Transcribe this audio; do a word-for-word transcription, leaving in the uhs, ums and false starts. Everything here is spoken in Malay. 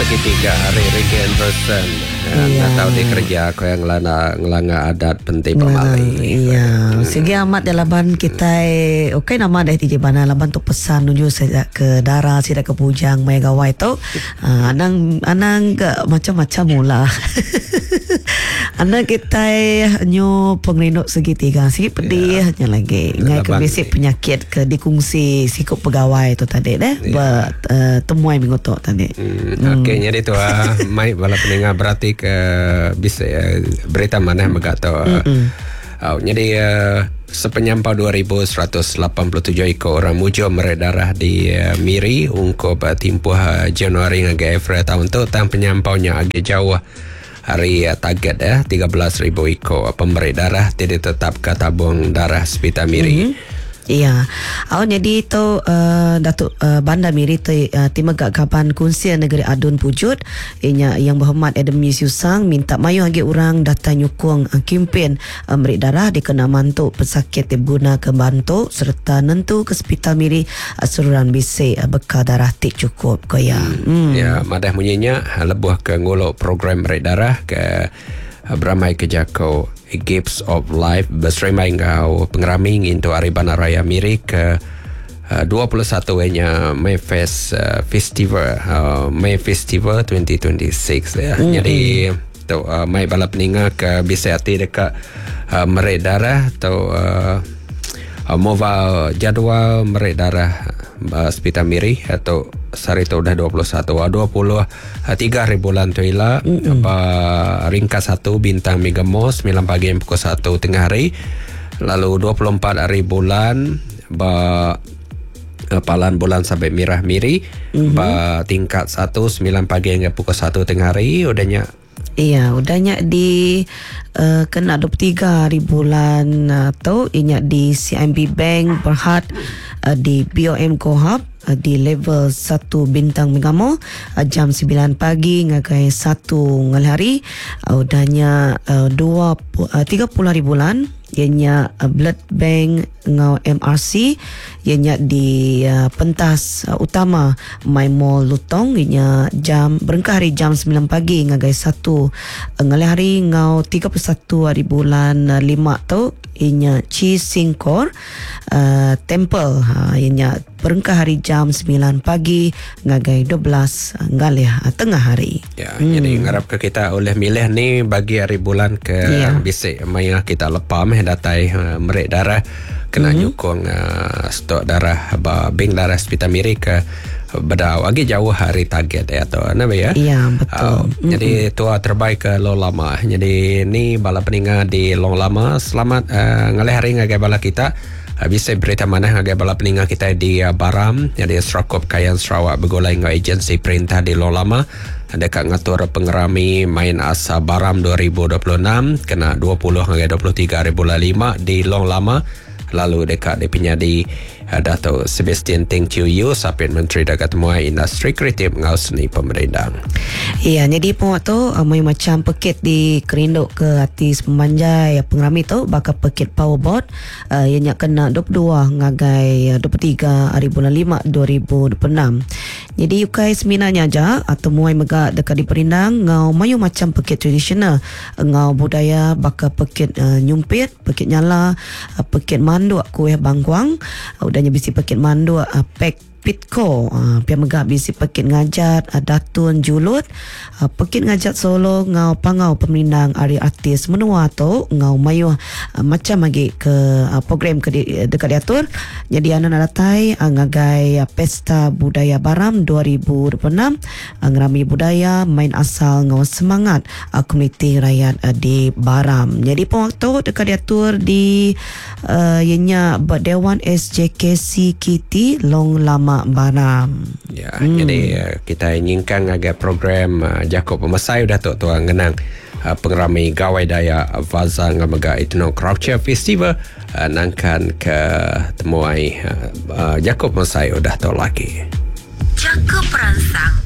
segitiga hari Ricky Anderson. Ya, tahu di kerja aku yang ngelana ngelanga adat penting pemali. Iya, segi amat dalam ban kita okey nama dah di mana laban tu pesan nuju saya ke darah sida ke bujang mai gawai tu. Uh, anang anang ke macam-macam mula. Anak kita nyo pengrinduk segitiga sikit pedih hanya lagi ngai ke basic penyakit ke dikungsi sikut pegawai tu tadi deh ya. Buat uh, temuai minggu tu tadi. Hmm, hmm. Okey jadi tu ah mai bala pendengar berarti ke bisa uh, berita mana begitu. Uh, uh, jadi uh, sepenyampau dua ribu seratus lapan puluh tujuh ekor orang mujo meredarah di uh, Miri ungkup uh, timpuh uh, Januari ngagai April tahun tu tang penyampaunya agak jauh. Hari uh, target ya tiga belas ribu ekor pemberi darah tidak tetap ke tabung darah Hospital Miri. Mm-hmm. Iya, awak jadi itu uh, Datuk uh, Bandar Miri tu uh, timagak kapan kunsia negeri Adun Pujut inya yang berhormat Adam Yusang minta mayu lagi orang datang nyukung uh, kempen uh, merik darah dikena mantuk pesakit guna ke bantu serta nentu ke Hospital Miri uh, seruran bisik uh, bekal darah tik cukup kaya. Hmm. Hmm. Ya, madah munyinya lebuh ke nguluk program merik darah ke uh, beramai ke jakau Gifts of Life berserimai ngau pengeraming into Aribana Raya Miri ke uh, dua puluh satu nya May Fest uh, Festival uh, May Festival dua ribu dua puluh enam ya. Mm-hmm. Jadi tu uh, mai bala peninga ke bisa hati dekat uh, merik darah atau uh, uh, mova jadual merik darah uh, Hospital Miri atau hari itu dah dua puluh satu dua puluh tiga hari bulan tu ila mm-hmm. apa ringkas satu bintang Megamos sembilan pagi pukul satu tengah hari lalu dua puluh empat hari bulan ba palan bulan sampai Mirah Miri mm-hmm. ba tingkat satu sembilan pagi hingga pukul satu tengah hari udahnya. Iya, udahnya di uh, kena dua puluh tiga hari bulan atau uh, inya di C I M B Bank Berhad uh, di B O M Kohab uh, di level satu bintang Megamo uh, jam sembilan pagi ngagai satu ngal hari uh, udahnya uh, dua uh, tiga puluh hari bulan ianya uh, Blood Bank ngau M R C ianya di uh, pentas uh, utama My Mall Lutong ianya jam berengkah hari jam sembilan pagi ngagai satu uh, ngali hari ngau tiga puluh satu hari bulan uh, lima tu ianya Chi Singkor uh, Temple uh, ianya berengkah hari jam sembilan pagi ngagai dua belas uh, ngali uh, tengah hari. Ya, hmm. jadi ngarap ke kita oleh milih ni bagi hari bulan ke yeah. bisik maya kita lepas meh datai uh, merik darah kena mm-hmm. nyukung uh, stok darah ba bank darah Hospital Miri ke bedau agak jauh hari target ya tu nama ya. Iya betul. Uh, mm-hmm. Jadi tua terbaik ke Long Lama. Jadi ni bala peninga di Long Lama selamat uh, ngalih hari ngagai bala kita. Uh, bisa berita mana ngagai bala peninga kita di uh, Baram jadi Serakop Kayan Sarawak begolai ngau agensi perintah di Long Lama. Dekat ngatur pengerami main asa Baram dua ribu dua puluh enam kena dua puluh hingga dua puluh tiga hari bulan lima di Long Lama lalu dekat dia di uh, Dato' Sebastian Teng Chiu Yu Sapit Menteri Dagat Temuai Industri Kreatif ngau seni pemerintah. Iya, jadi pun waktu uh, macam pekit di kerinduk ke artis pemanjai pengerami tu bakal pekit powerboard uh, yang kena dua puluh dua ngagai uh, dua puluh tiga hari bulan lima dua ribu dua puluh enam. Jadi ukai seminarnya aja atau muai megak dekat di Perindang ngau mayu macam pekit tradisional ngau budaya bakal pekit uh, nyumpit, pekit nyala, uh, pekit manduk kuih bangkuang, uh, udahnya bisi pekit manduk uh, pek Pitko uh, pia megak bisi pekit ngajat uh, datun julut uh, pekit ngajat solo ngau pangau peminang ari artis menua tu ngau mayu uh, macam lagi ke uh, program ke di, dekat diatur jadi anak datai uh, ngagai uh, pesta budaya Baram dua ribu dua puluh enam uh, ngerami budaya main asal ngau semangat uh, komuniti rakyat uh, di Baram jadi pun waktu dekat diatur di uh, ianya Dewan S J K C Kiti Long Lama Baram. Ya, hmm. jadi uh, kita inginkan agak program uh, Jakob Pemasai udah tu tuan genang uh, pengerami gawai daya Vaza ngamaga Etno Culture Festival uh, nangkan ke temuai uh, uh, Jakob Pemasai udah tu lagi. Jakob perangsang